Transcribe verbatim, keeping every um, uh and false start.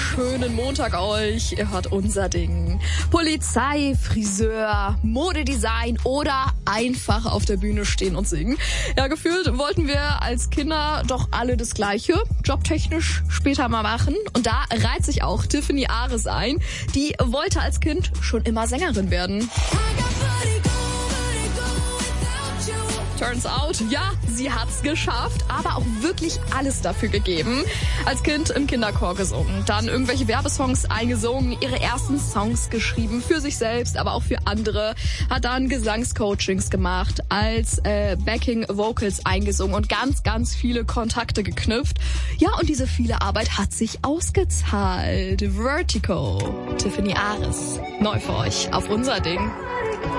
wunderschönen Montag euch. Ihr hört unser Ding. Polizei, Friseur, Modedesign oder einfach auf der Bühne stehen und singen. Ja, gefühlt wollten wir als Kinder doch alle das Gleiche, jobtechnisch später mal machen. Und da reiht sich auch Tiffany Ares ein. Die wollte als Kind schon immer Sängerin werden. Turns out, ja, sie hat's geschafft, aber auch wirklich alles dafür gegeben. Als Kind im Kinderchor gesungen, dann irgendwelche Werbesongs eingesungen, ihre ersten Songs geschrieben, für sich selbst, aber auch für andere, hat dann Gesangscoachings gemacht, als äh, Backing Vocals eingesungen und ganz, ganz viele Kontakte geknüpft. Ja, und diese viele Arbeit hat sich ausgezahlt. Vertigo, Tiffany Ares, neu für euch auf unser Ding.